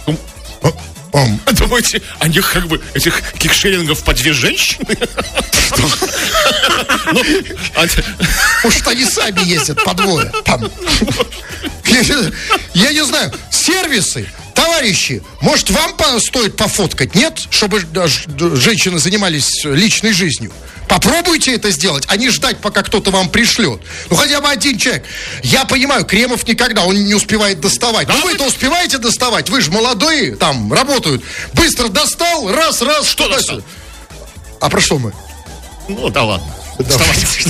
Думаете, они как бы этих кикшерингов по 2 женщины? Может, они сами ездят по 2 там. Я не знаю, сервисы, товарищи, может, вам стоит пофоткать, нет? Чтобы женщины занимались личной жизнью. Попробуйте это сделать, а не ждать, пока кто-то вам пришлет. Ну, хотя бы один человек. Я понимаю, Кремов никогда, он не успевает доставать. Да, вы-то успеваете доставать? Вы же молодые, там, работают. Быстро достал, раз, что достал? А про что мы? Ну, да ладно. Давайте.